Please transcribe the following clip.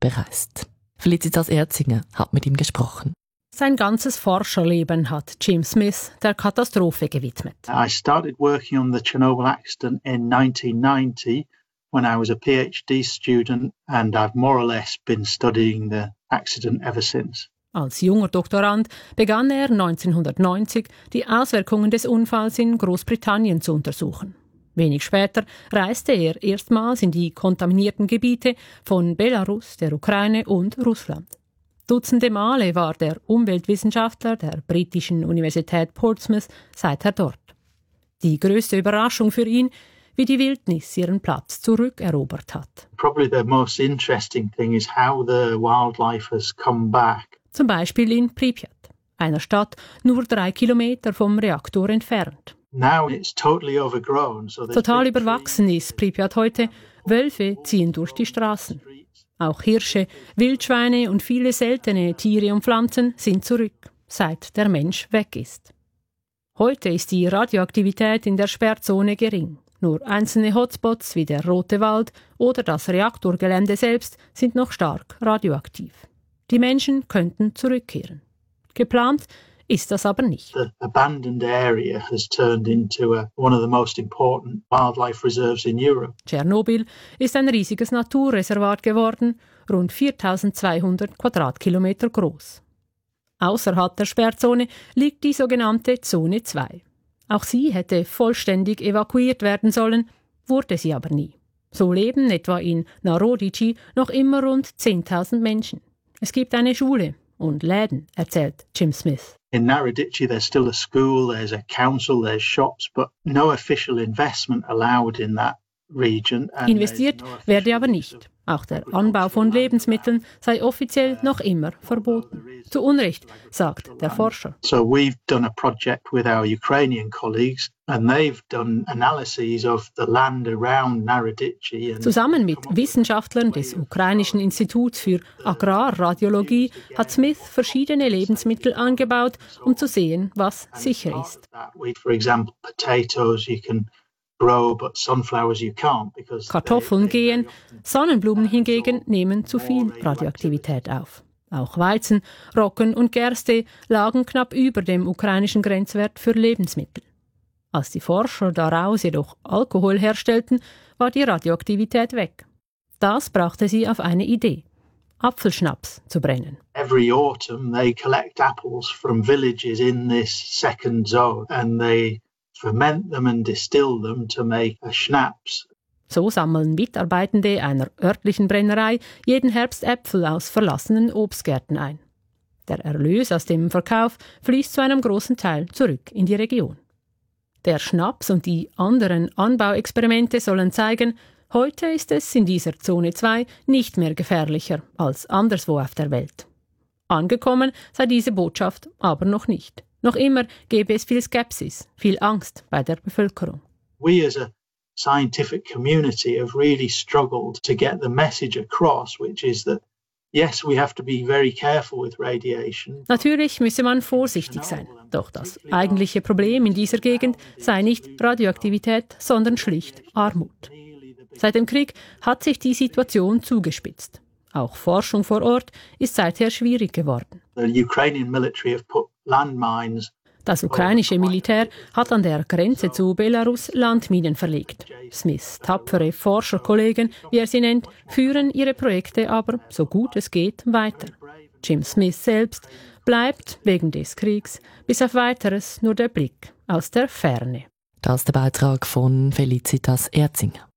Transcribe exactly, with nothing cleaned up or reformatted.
bereist. Felicitas Erzinger hat mit ihm gesprochen. Sein ganzes Forscherleben hat Jim Smith der Katastrophe gewidmet. I started working on the Chernobyl accident in nineteen ninety when I was a PhD student, and I've more or less been studying the accident ever since. Als junger Doktorand begann er neunzehnhundertneunzig, die Auswirkungen des Unfalls in Großbritannien zu untersuchen. Wenig später reiste er erstmals in die kontaminierten Gebiete von Belarus, der Ukraine und Russland. Dutzende Male war der Umweltwissenschaftler der britischen Universität Portsmouth seither dort. Die größte Überraschung für ihn, wie die Wildnis ihren Platz zurückerobert hat. Probably the most interesting thing is how the wildlife has come back. Zum Beispiel in Pripyat, einer Stadt nur drei Kilometer vom Reaktor entfernt. Now it's totally overgrown, so Total überwachsen ist Pripyat heute. Wölfe ziehen durch die Straßen. Auch Hirsche, Wildschweine und viele seltene Tiere und Pflanzen sind zurück, seit der Mensch weg ist. Heute ist die Radioaktivität in der Sperrzone gering. Nur einzelne Hotspots wie der Rote Wald oder das Reaktorgelände selbst sind noch stark radioaktiv. Die Menschen könnten zurückkehren. Geplant ist das aber nicht. The abandoned area has turned into a, one of the most important wildlife reserves in Europe. Tschernobyl ist ein riesiges Naturreservat geworden, rund viertausendzweihundert Quadratkilometer groß. Außerhalb der Sperrzone liegt die sogenannte Zone zwei. Auch sie hätte vollständig evakuiert werden sollen, wurde sie aber nie. So leben etwa in Narodici noch immer rund zehntausend Menschen. Es gibt eine Schule und Läden, erzählt Jim Smith. In Narodici there's still a school, there's a council, there's shops, but no official investment allowed in that region. Investiert werde aber nicht. Auch der Anbau von Lebensmitteln sei offiziell noch immer verboten. Zu Unrecht, sagt der Forscher. So we've done a project with our Ukrainian colleagues and they've done analyses of the land around Narodici. Zusammen mit Wissenschaftlern des ukrainischen Instituts für Agrarradiologie hat Smith verschiedene Lebensmittel angebaut, um zu sehen, was sicher ist. For example, potatoes you can grow, but sunflowers you can't because Kartoffeln gehen, Sonnenblumen hingegen nehmen zu viel Radioaktivität auf. Auch Weizen, Roggen und Gerste lagen knapp über dem ukrainischen Grenzwert für Lebensmittel. Als die Forscher daraus jedoch Alkohol herstellten, war die Radioaktivität weg. Das brachte sie auf eine Idee: Apfelschnaps zu brennen. Every autumn they collect apples from villages in this second zone and they ferment them and distill them to make a schnapps. So sammeln Mitarbeitende einer örtlichen Brennerei jeden Herbst Äpfel aus verlassenen Obstgärten ein. Der Erlös aus dem Verkauf fließt zu einem großen Teil zurück in die Region. Der Schnaps und die anderen Anbauexperimente sollen zeigen, heute ist es in dieser Zone zwei nicht mehr gefährlicher als anderswo auf der Welt. Angekommen sei diese Botschaft aber noch nicht. Noch immer gäbe es viel Skepsis, viel Angst bei der Bevölkerung. We as a scientific community have really struggled to get the message across, which is that yes, we have to be very careful with radiation. Natürlich müsse man vorsichtig sein. Doch das eigentliche Problem in dieser Gegend sei nicht Radioaktivität, sondern schlicht Armut. Seit dem Krieg hat sich die Situation zugespitzt. Auch Forschung vor Ort ist seither schwierig geworden. The Ukrainian military have put landmines. Das ukrainische Militär hat an der Grenze zu Belarus Landminen verlegt. Smiths tapfere Forscherkollegen, wie er sie nennt, führen ihre Projekte aber, so gut es geht, weiter. Jim Smith selbst bleibt wegen des Kriegs bis auf Weiteres nur der Blick aus der Ferne. Das ist der Beitrag von Felicitas Erzinger.